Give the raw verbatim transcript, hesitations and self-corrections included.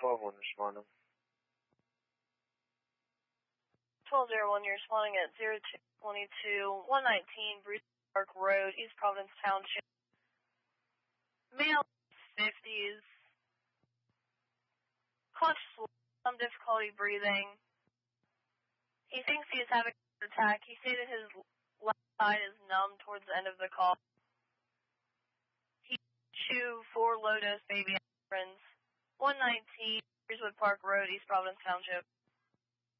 twelve one responding. twelve zero one, you're responding at zero two twenty-two, one nineteen Bruce Park Road, East Providence Township. Male, fifties. Conscious, some difficulty breathing. He thinks he is having a heart attack. He stated his left side is numb towards the end of the call. He chew four low-dose baby aspirins. one nineteen Breezewood Park Road, East Providence Township.